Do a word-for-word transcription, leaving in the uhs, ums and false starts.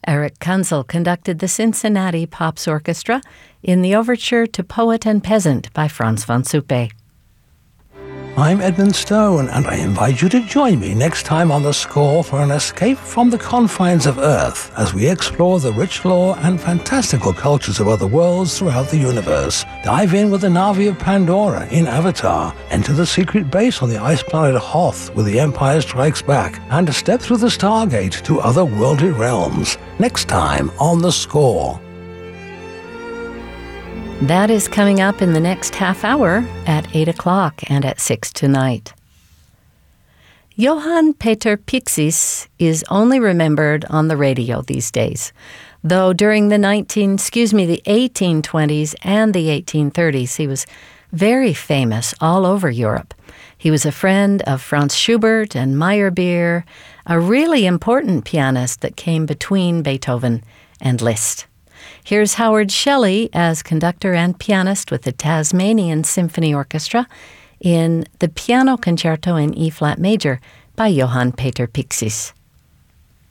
Eric Kunzel conducted the Cincinnati Pops Orchestra in the overture to Poet and Peasant by Frans van Suppe. I'm Edmund Stone, and I invite you to join me next time on The Score for an escape from the confines of Earth as we explore the rich lore and fantastical cultures of other worlds throughout the universe. Dive in with the Na'vi of Pandora in Avatar, enter the secret base on the ice planet Hoth with The Empire Strikes Back, and step through the Stargate to otherworldly realms. Next time on The Score. That is coming up in the next half hour at eight o'clock and at six tonight. Johann Peter Pixis is only remembered on the radio these days, though during the nineteen, excuse me, the eighteen twenties and the eighteen thirties, he was very famous all over Europe. He was a friend of Franz Schubert and Meyerbeer, a really important pianist that came between Beethoven and Liszt. Here's Howard Shelley as conductor and pianist with the Tasmanian Symphony Orchestra in the Piano Concerto in E-flat major by Johann Peter Pixis.